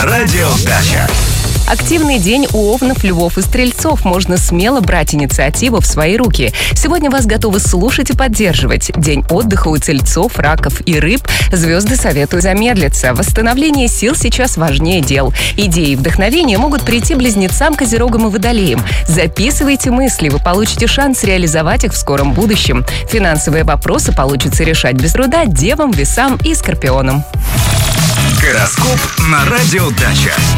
на радио Дача. Активный день у овнов, львов и стрельцов. Можно смело брать инициативу в свои руки. Сегодня вас готовы слушать и поддерживать. День отдыха у тельцов, раков и рыб. Звезды советуют замедлиться. Восстановление сил сейчас важнее дел. Идеи и вдохновение могут прийти близнецам, козерогам и водолеям. Записывайте мысли, вы получите шанс реализовать их в скором будущем. Финансовые вопросы получится решать без труда девам, весам и скорпионам. Гороскоп на радио Дача.